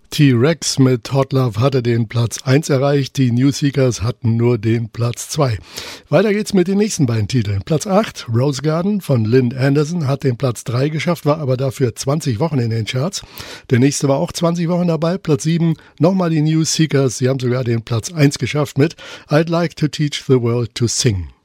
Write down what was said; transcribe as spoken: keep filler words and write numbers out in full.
T-Rex mit Hot Love hatte den Platz eins erreicht, die New Seekers hatten nur den Platz zwei. Weiter geht's mit den nächsten beiden Titeln. Platz acht, Rose Garden von Lynn Anderson, hat den Platz drei geschafft, war aber dafür zwanzig Wochen in den Charts. Der nächste war auch zwanzig Wochen dabei, Platz sieben, nochmal die New Seekers, sie haben sogar den Platz eins geschafft mit I'd Like to Teach the World to Sing.